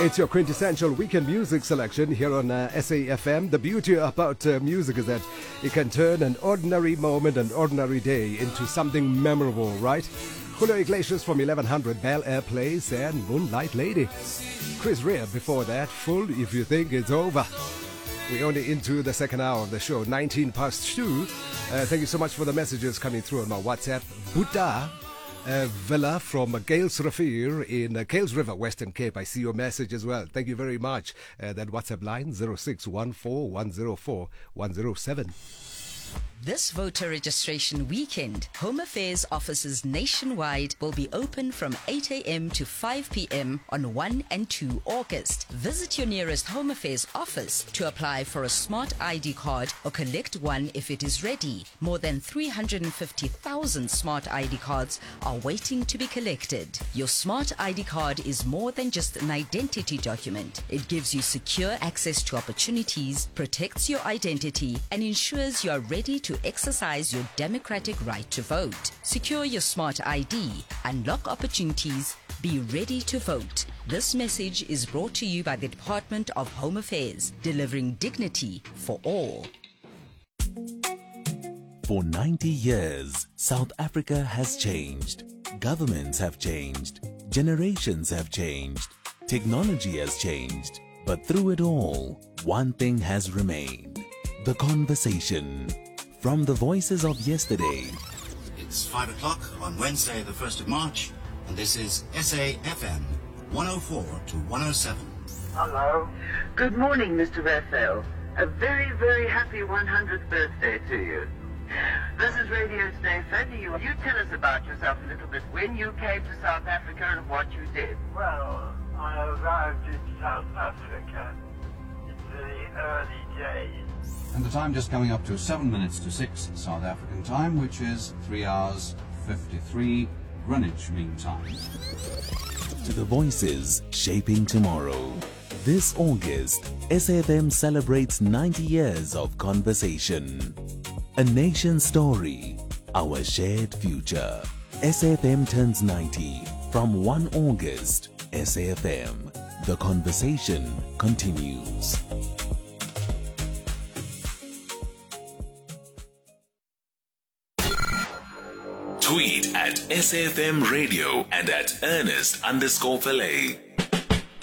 It's your quintessential weekend music selection here on SAFM. The beauty about music is that it can turn an ordinary moment, an ordinary day into something memorable, right? Julio Iglesias from 1100, Bel Air Place, and Moonlight Lady. Chris Rea before that, Full If You Think It's Over. We're only into the second hour of the show, 19 past 2. Thank you so much for the messages coming through on my WhatsApp. Buddha Villa from Gales Rafir in Gales River, Western Cape. I see your message as well. Thank you very much. That WhatsApp line 0614104107. This voter registration weekend, Home Affairs offices nationwide will be open from 8 a.m. to 5 p.m. on 1 and 2 August. Visit your nearest Home Affairs office to apply for a smart ID card or collect one if it is ready. More than 350,000 smart ID cards are waiting to be collected. Your smart ID card is more than just an identity document. It gives you secure access to opportunities, protects your identity, and ensures you are ready to exercise your democratic right to vote. Secure your smart ID, unlock opportunities, be ready to vote. This message is brought to you by the Department of Home Affairs, delivering dignity for all. For 90 years, South Africa has changed. Governments have changed. Generations have changed. Technology has changed. But through it all, one thing has remained. The conversation. From the voices of yesterday. It's 5 o'clock on Wednesday, the 1st of March, and this is SAFM 104 to 107. Hello. Good morning, Mr. Raphael. A very, very happy 100th birthday to you. This is Radio Stefan. You tell us about yourself a little bit, when you came to South Africa and what you did. Well, I arrived in South Africa in the early days. And the time just coming up to 7 minutes to 6 South African time, which is 3 hours 53 Greenwich Mean Time. To the voices shaping tomorrow. This August, SAFM celebrates 90 years of conversation. A nation's story, our shared future. SAFM turns 90 from 1 August. SAFM, the conversation continues. Tweet at SAFM Radio and at Ernest_Fillet.